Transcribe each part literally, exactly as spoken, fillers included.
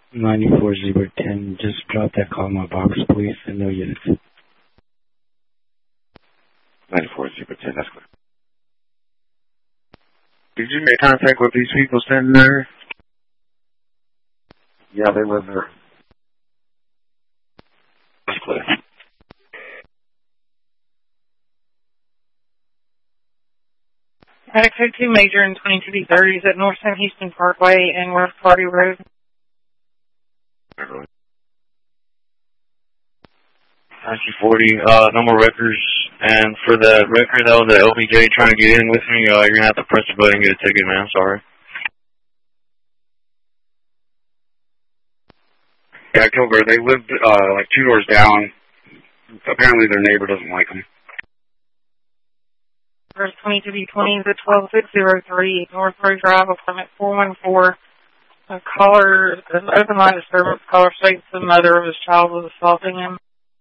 ninety-four Zebra ten, just drop that call in my box, please, and no units. ninety-four Zebra ten, that's clear. Did you make contact with these people standing there? Yeah, they live there. That's clear. Medic code two Major and twenty-two B thirties at North San Houston Parkway and West Party Road. ninety forty, uh, no more records. And for the record, that was the L B J trying to get in with me. Uh, you're going to have to press the button and get a ticket, man. Sorry. Yeah, Kilgore, they lived, uh, like two doors down. Apparently their neighbor doesn't like them. First twenty-two B twenty is at twelve six oh three North Road Drive, apartment four one four. A caller, an open line disturbance. Caller states the mother of his child was assaulting him.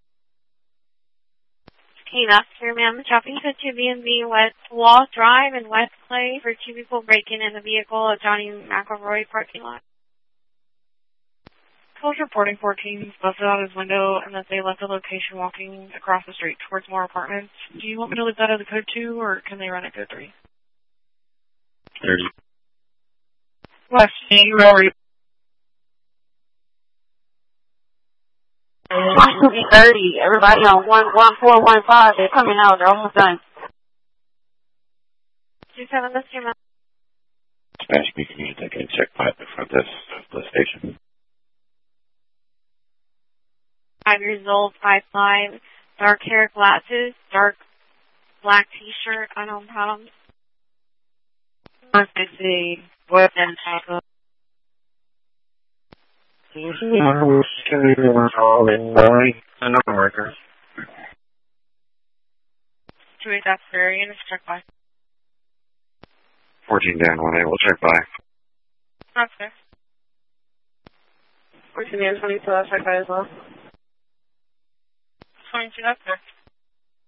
Team officer, ma'am, shopping to two B and B West Wall Drive and West Clay for two people breaking in the vehicle at Johnny McElroy parking lot. Caller's reporting fourteen busted out his window and that they left the location walking across the street towards more apartments. Do you want me to leave that as a code two, or can they run a code three? thirty. West, you already. thirty. Everybody on one one four one five. They're coming out. They're almost done. two seven, let's hear, ma'am. Spanish speaking, you take a check pipe in front of this, the station. Five years old, five five, dark hair, glasses, dark black T-shirt, unknown problems. one fifty, West and Taco. Two eight, that's very, and it's check by. fourteen down, one eight, we'll check by. That's fair. fourteen and twenty-two, that's check by as well. twenty-two, that's fair.